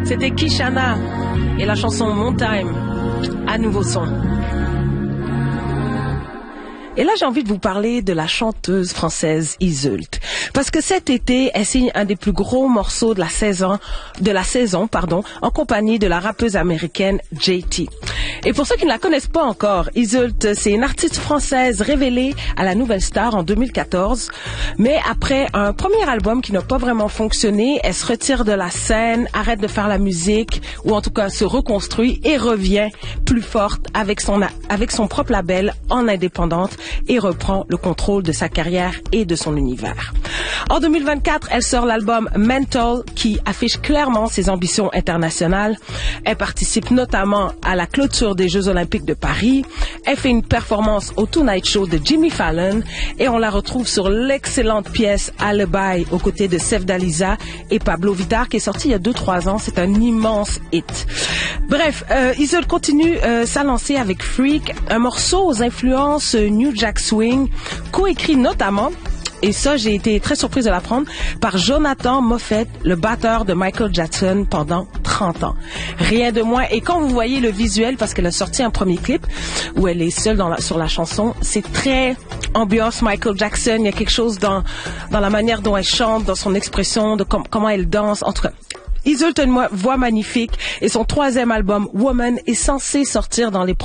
C'était Kishana et la chanson Mon Time, à nouveau son. Et là, j'ai envie de vous parler de la chanteuse française Yseult. Parce que cet été, elle signe un des plus gros morceaux de la saison, en compagnie de la rappeuse américaine JT. Et pour ceux qui ne la connaissent pas encore, Yseult, c'est une artiste française révélée à la Nouvelle Star en 2014. Mais après un premier album qui n'a pas vraiment fonctionné, elle se retire de la scène, arrête de faire la musique, ou en tout cas se reconstruit et revient plus forte avec son propre label en indépendante et reprend le contrôle de sa carrière et de son univers. En 2024, elle sort l'album Mental qui affiche clairement ses ambitions internationales. Elle participe notamment à la clôture des Jeux Olympiques de Paris. Elle fait une performance au Tonight Show de Jimmy Fallon et on la retrouve sur l'excellente pièce Alibi aux côtés de Sefdaliza et Pablo Vittar qui est sortie il y a 2-3 ans. C'est un immense hit. Bref, Yseult continue sa lancée avec Freak, un morceau aux influences New Jack Swing, coécrit notamment, et ça j'ai été très surprise de l'apprendre, par Jonathan Moffett, le batteur de Michael Jackson pendant 30 ans. Rien de moins. Et quand vous voyez le visuel, parce qu'elle a sorti un premier clip où elle est seule sur la chanson, c'est très ambiance Michael Jackson. Il y a quelque chose dans la manière dont elle chante, dans son expression, de comment elle danse, en tout cas. Yseult a une voix magnifique et son 3e album, Woman, est censé sortir dans les